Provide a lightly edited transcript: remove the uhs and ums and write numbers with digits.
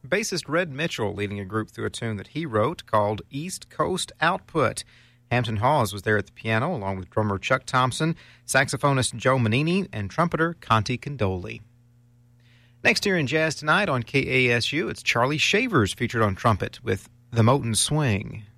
bassist Red Mitchell leading a group through a tune that he wrote called East Coast Output. Hampton Hawes was there at the piano, along with drummer Chuck Thompson, saxophonist Joe Manini, and trumpeter Conti Condoli. Next here in Jazz Tonight on KASU, it's Charlie Shavers featured on trumpet with The Moton Swing.